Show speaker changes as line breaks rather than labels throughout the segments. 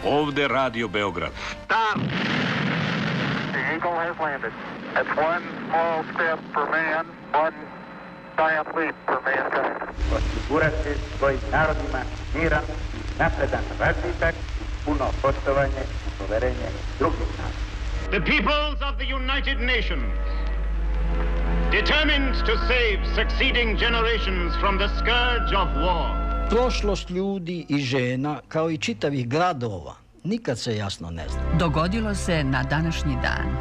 Ovde Radio Beograd.
Stop! The Eagle has landed. It's one small step for man, one giant leap for mankind.
Osigurati svojim narodima miran, napredan razvitak, puno poštovanje i poverenje drugih naroda.
The peoples of the United Nations, determined to save succeeding generations from the scourge of war.
Prošlost ljudi i žena, kao i čitavih gradova, nikad se jasno ne zna.
Dogodilo se na današnji dan.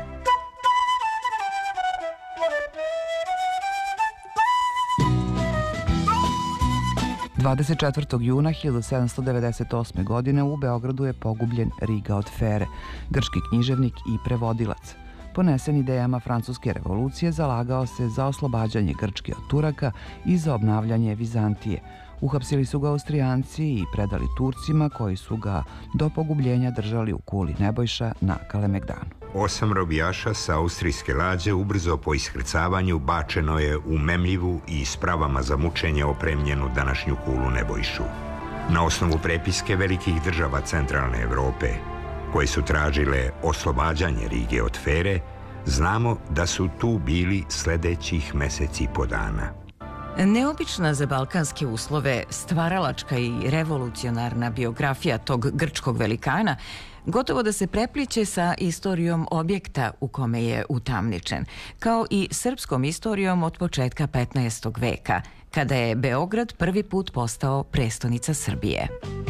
Juna 1798. godine u Beogradu je pogubljen Riga od Fere, grčki književnik i prevodilac. Ponesen idejama francuske revolucije, zalagao se za oslobađanje Grčke od Turaka i za obnavljanje Vizantije. Uhapsili su ga Austrijanci i predali Turcima, koji su ga do pogubljenja držali u kuli Nebojša na Kalemegdanu.
8 robijaša sa austrijske lađe ubrzo po iskrcavanju bačeno je u memljivu i spravama za mučenje opremljenu današnju kulu Nebojšu. Na osnovu prepiske velikih država centralne Evrope, koje su tražile oslobađanje Rige od Fere, znamo da su tu bili sledećih meseci i po dana.
Neobična za balkanske uslove, stvaralačka i revolucionarna biografija tog grčkog velikana gotovo da se prepliće sa istorijom objekta u kome je utamničen, kao i srpskom istorijom od početka 15. veka, kada je Beograd prvi put postao prestonica Srbije.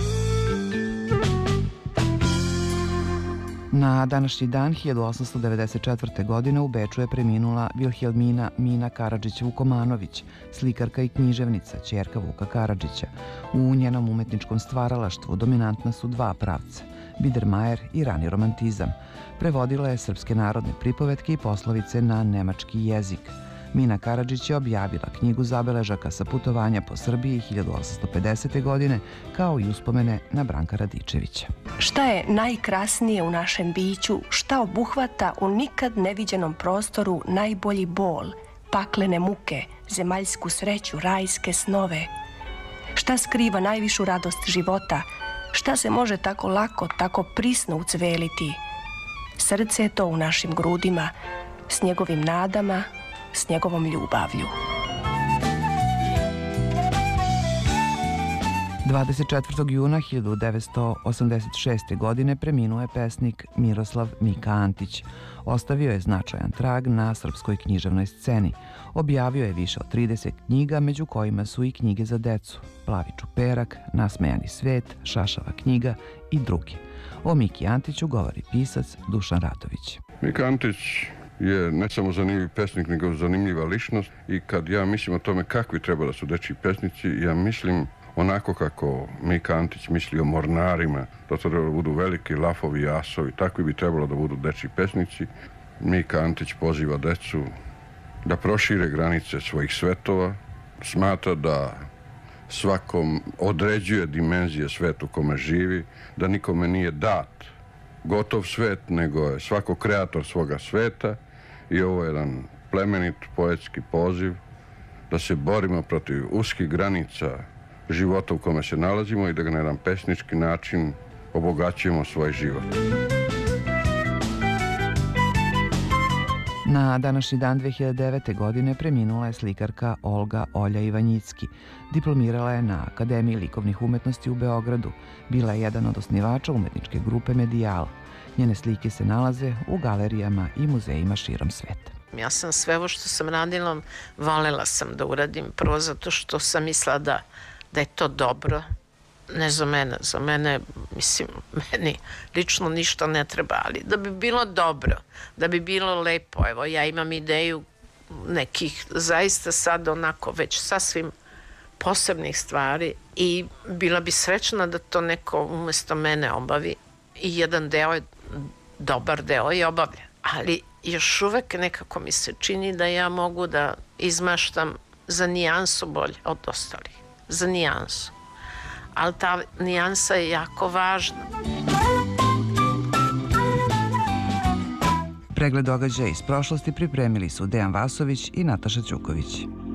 Na današnji dan 1894. godine u Beču je preminula Vilhelmina Mina Karadžić-Vukomanović, slikarka i književnica, ćerka Vuka Karadžića. U njenom umetničkom stvaralaštvu dominantna su dva pravca, Biedermeier i rani romantizam. Prevodila je srpske narodne pripovetke i poslovice na nemački jezik. Mina Karadžić je objavila knjigu zabeležaka sa putovanja po Srbiji 1850. godine, kao i uspomene na Branka Radičevića.
Šta je najkrasnije u našem biću, šta obuhvata u nikad neviđenom prostoru najbolji bol, paklene muke, zemaljsku sreću, rajske snove? Šta skriva najvišu radost života? Šta se može tako lako, tako prisno ucveliti? Srce je to u našim grudima, s njegovim nadama, s njegovom ljubavlju.
24. juna 1986. godine preminuo je pesnik Miroslav Mika Antić. Ostavio je značajan trag na srpskoj književnoj sceni. Objavio je više od 30 knjiga, među kojima su i knjige za decu, Plavi čuperak, Nasmejani svet, Šašava knjiga i drugi. O Miki Antiću govori pisac Dušan Ratović.
Mika Antić je ne samo zanimljiv pesnik, nego zanimljiva ličnost, i kad ja mislim o tome kakvi treba da su dečji pesnici, ja mislim onako kako Mika Antić misli o mornarima, da to treba da budu veliki lafovi, jasovi, takvi bi trebalo da budu dečji pesnici. Mika Antić poziva decu da prošire granice svojih svetova, smatra da svakom određuje dimenzije svetu kome živi, da nikome nije dat gotov svet, nego je svako kreator svoga sveta, i ovo je jedan plemenit poetski poziv da se borimo protiv uskih granica života u kome se nalazimo i da ga na jedan pesnički način obogaćujemo svoj život.
Na današnji dan 2009. godine preminula je slikarka Olga Olja Ivanjicki. Diplomirala je na Akademiji likovnih umetnosti u Beogradu. Bila je jedan od osnivača umetničke grupe Medijal. Njene slike se nalaze u galerijama i muzejima širom sveta.
Ja sam sve ovo što sam radila, volela sam da uradim, prvo zato što sam mislila da je to dobro. Ne za mene, mislim, meni lično ništa ne treba, ali da bi bilo dobro, da bi bilo lepo. Evo, ja imam ideju nekih zaista sad onako već sasvim posebnih stvari i bila bi srećna da to neko umesto mene obavi i jedan deo je, dobar deo je obavljen. Ali još uvek nekako mi se čini da ja mogu da izmaštam za nijansu bolje od ostalih. Za nijansu. Ali ta nijansa je jako važna.
Pregled događaja iz prošlosti pripremili su Dejan Vasović i Nataša Ćuković.